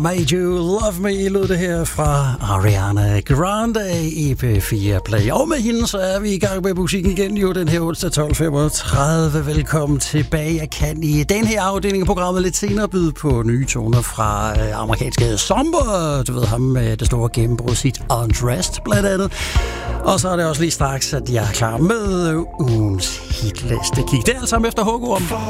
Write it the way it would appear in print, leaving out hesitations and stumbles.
Made You Love Me lød det her fra Ariana Grande i P4 Play. Og med hende så er vi i gang med musikken igen jo den her onsdag 12.35. Velkommen tilbage. Jeg kan i den her afdeling af programmet lidt senere byde på nye toner fra amerikanske Somber. Du ved ham med det store gennembrudshit Undressed blandt andet. Og så er det også lige straks, at jeg er klar med ugens hitliste. Kig det alt sammen efter Hugo om.